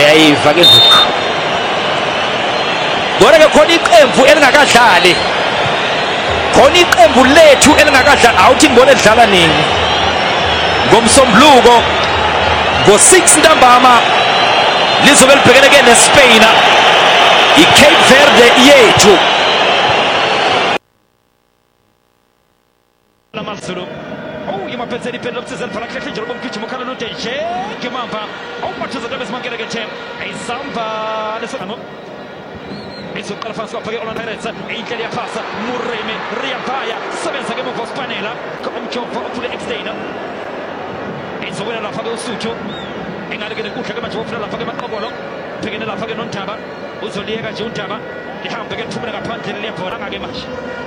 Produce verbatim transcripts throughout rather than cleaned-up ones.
uyayiva ke vuka kodwa ke khona iqembu elingakadlali khona iqembu lethu elingakadlali awuthi ngibone edlala nini ngomsombuluko ngo six ntambama lizobe libhekene ke neSpain iCape Verde yethu Lamasulu oh imapezeli pelo mtsizela phala klehle njalo bomgijimo khala no Deje Kimamba oh mathuza ndabe simangele ke ten ayizamba lesano izoqala fast kwapha ke Orlando Pirates indlela yapasa Mureme Riavaya sebenza ke muva Spanela komjombo ophule extender izobela lapha ke uSuthu engale ke kuhle ke manje wofuna lapha ke maqobolo phekene lapha ke noNdaba uzoliyeka nje uNdaba lihambe ke liphumela ngaphandle liyabhora ngake manje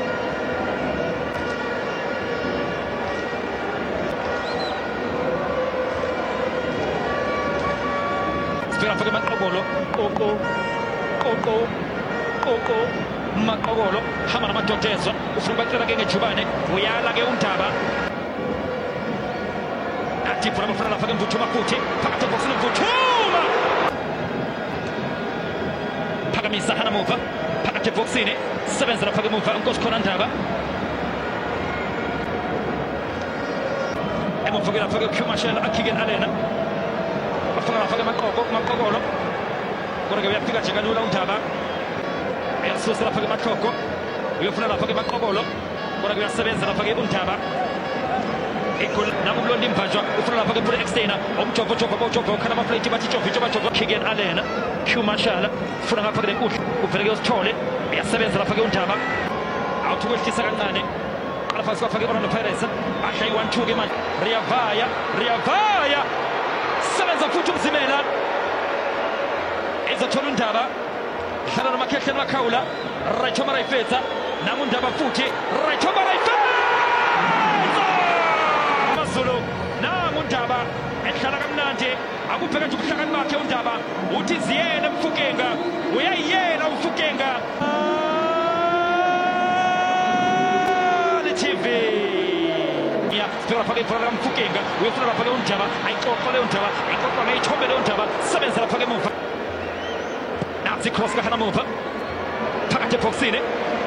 Spera lapha ke maqobolo koko koko koko maqobolo hamba namadodezwa ufuna bacela ke ngejubane uyala ke uNdaba Tipura mafuna lapha ke Mvuthuma futhi phakathi boxini Mvuthuma phakamisa hana muva phakathi boxini sebenza lapha ke muva Nkosi khona Ndaba emufake lapha ke Kumashela akigel alena afuna lapha ke maqoko maqokolo kodwa ke uyafika nje kalula uNdaba uyasusa lapha ke maqoko uyofuna lapha ke maqokolo kodwa ke uyasebenza lapha ke uNdaba Ekul namumlondi Mbanjwa ufuna lapha ke phule extender omjovo jovo bojovo kana amaplate bathi jovo jovo jovo Kigen Alena Kumashala ufuna lapha ke kuhle uvele ke usithole uyasebenza lapha ke uNdaba awuthi kwehlisa kancane qala fast kwapha ke Orlando Pirates ashayi one two ke manje Riavaya Riavaya sebenza futhi umzimela ezothola uNdaba dlala nomakhehle nokhawula right mara ifetsa namu uNdaba futhi right mara ifetsa Zulu namu uNdaba ehlala kamnandi akubheka nje ubuhlakani bakhe uNdaba uthi ziyena Mfukenga uyayiyena uMfukenga le T V ya spera phake program Mfukenga uyofuna lapha ke uNdaba ayixoxa le uNdaba ayixoxa ngayithombe le uNdaba sebenza lapha ke muva nazi cross ka hana muva phakathi boxini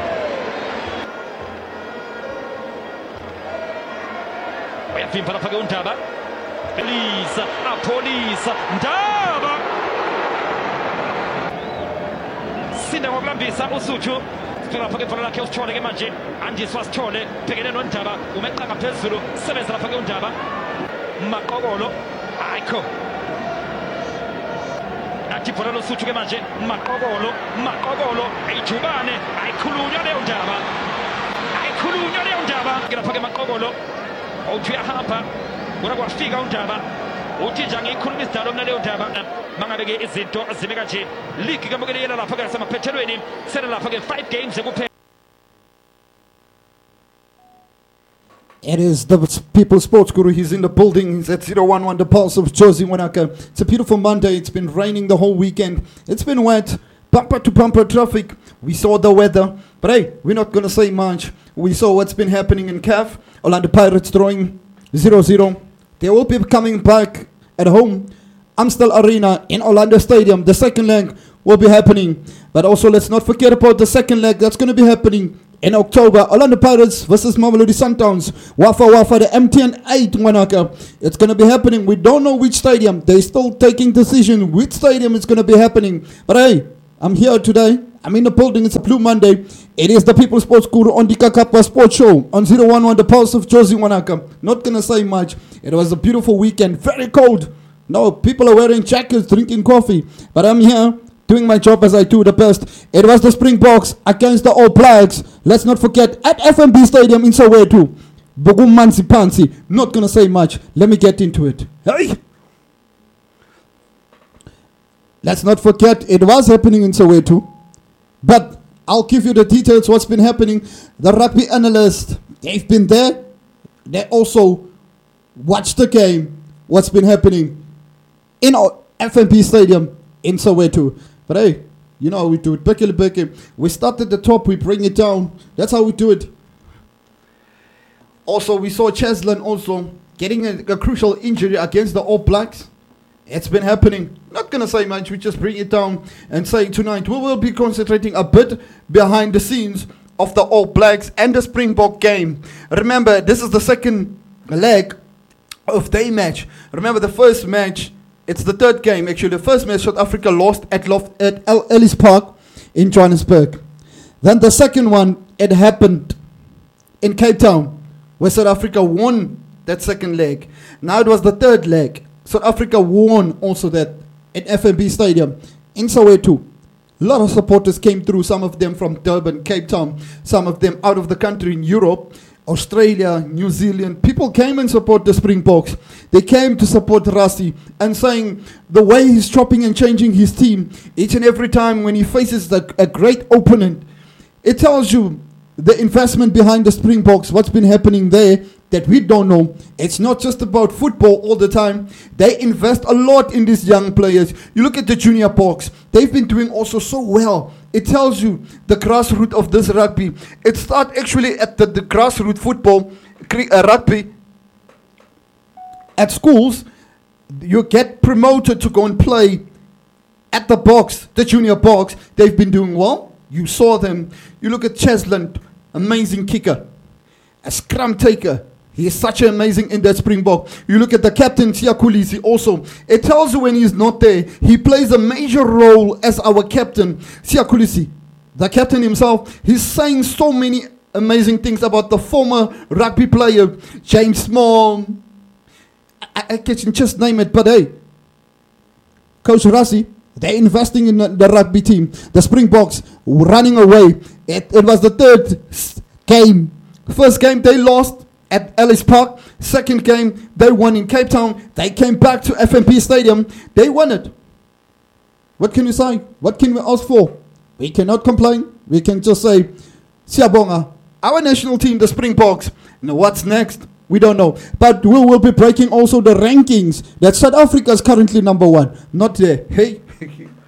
Uyavimba lapha ke uNdaba Elisa apolisa Ndaba Sinda ngokulambisa uSuthu sifika lapha ke ibhola lakhe usithole ke manje andiswa sithole bhekene noNdaba umeqa ngaphezulu sebenza lapha ke uNdaba maqokolo ayikho athi ibhola loSuthu ke manje maqokolo maqokolo ayijubane ayikhulunywa le uNdaba ayikhulunywa le uNdaba lapha ke maqokolo uthi uyahamba kodwa kwafika uNdaba uthi nje angikhuluma isidalo mina leyo Ndaba mangabe ke izinto zime kanje league kamukelele lapha ke nasemaphethelweni sele lapha ke five games kuphela. It is the People Sports Guru. He's in the building. He's at zero one one, the pulse of Josie Wanaka. It's a beautiful Monday. It's been raining the whole weekend. It's been wet. Bumper to bumper traffic. We saw the weather. But hey, we're not going to say much. We saw what's been happening in C A F. Orlando Pirates drawing zero zero. They will be coming back at home. Amstel Arena in Orlando Stadium. The second leg will be happening. But also let's not forget about the second leg that's going to be happening in October. Orlando Pirates versus Mamelodi Sundowns. Wafa Wafa, the M T N eight Wanaka. It's going to be happening. We don't know which stadium. They're still taking decision which stadium is going to be happening. But hey, I'm here today. I'm in the building. It's a Blue Monday. It is the People Sports Guru on the Kakapa Sports Show on zero one one, the pulse of Josie Wanaka. Not going to say much. It was a beautiful weekend. Very cold. No, people are wearing jackets, drinking coffee. But I'm here doing my job as I do the best. It was the Springboks against the All Blacks. Let's not forget at F N B Stadium in Soweto. Bogum Mansi Pansi. Not going to say much. Let me get into it. Hey! Let's not forget it was happening in Soweto. But I'll give you the details what's been happening. The rugby analysts, they've been there. They also watched the game. What's been happening in F N B Stadium in Soweto. But hey, you know how we do it. Bekele Beke. We start at the top, we bring it down. That's how we do it. Also, we saw Cheslin also getting a, a crucial injury against the All Blacks. It's been happening. Not going to say much. We just bring it down and say tonight we will be concentrating a bit behind the scenes of the All Blacks and the Springbok game. Remember, this is the second leg of their match. Remember, the first match, it's the third game. Actually, the first match, South Africa lost at, Loft, at El- Ellis Park in Johannesburg. Then the second one, it happened in Cape Town, where South Africa won that second leg. Now it was the third leg. South Africa won also that at F N B Stadium in Soweto. A lot of supporters came through, some of them from Durban, Cape Town, some of them out of the country in Europe, Australia, New Zealand. People came and support the Springboks. They came to support Rassie and saying the way he's chopping and changing his team each and every time when he faces the, a great opponent. It tells you the investment behind the Springboks, what's been happening there that we don't know. It's not just about football all the time. They invest a lot in these young players. You look at the junior Boks. They've been doing also so well. It tells you the grassroots of this rugby. It starts actually at the, the grassroots football, uh, rugby. At schools, you get promoted to go and play at the Boks, the junior Boks. They've been doing well. You saw them. You look at Chesland, amazing kicker. A scrum taker. He is such an amazing in that Springbok. You look at the captain, Siya Kolisi, also. It tells you when he's not there, he plays a major role as our captain, Siya Kolisi. The captain himself, he's saying so many amazing things about the former rugby player, James Small. I, I can just name it, but hey, Coach Rassie, they're investing in the, the rugby team. The Springboks running away. It, it was the third game. First game they lost at Ellis Park. Second game they won in Cape Town. They came back to F N B Stadium. They won it. What can we say? What can we ask for? We cannot complain. We can just say, Siyabonga, our national team, the Springboks. Now what's next? We don't know. But we will be breaking also the rankings that South Africa is currently number one. Not there. Hey.